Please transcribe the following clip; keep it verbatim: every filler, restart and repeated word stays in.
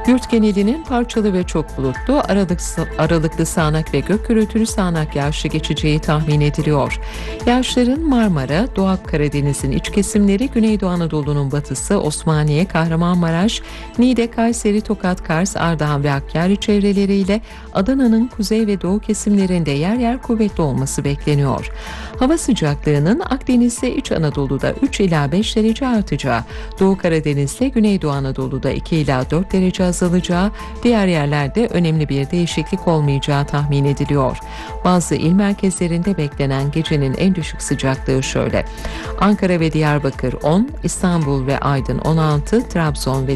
Yurt genelinin parçalı ve çok bulutlu, aralıklı, aralıklı sağanak ve gök gürültülü sağanak yağışı geçeceği tahmin ediliyor. Yağışların Marmara, Doğu Karadeniz'in iç kesimleri, Güneydoğu Anadolu'nun batısı, Osmaniye, Kahramanmaraş, Niğde, Kayseri, Tokat, Kars, Ardahan ve Hakkari çevreleriyle Adana'nın kuzey ve doğu kesimlerinde yer yer kuvvetli olması bekleniyor. Hava sıcaklığının Akdeniz'de, İç Anadolu'da üç ila beş derece artacağı, Doğu Karadeniz'de, Güneydoğu Anadolu'da iki ila dört derece azalacağı, diğer yerlerde önemli bir değişiklik olmayacağı tahmin ediliyor. Bazı il merkezlerinde beklenen gecenin en düşük sıcaklığı şöyle: Ankara ve Diyarbakır on, İstanbul ve Aydın on altı, Trabzon ve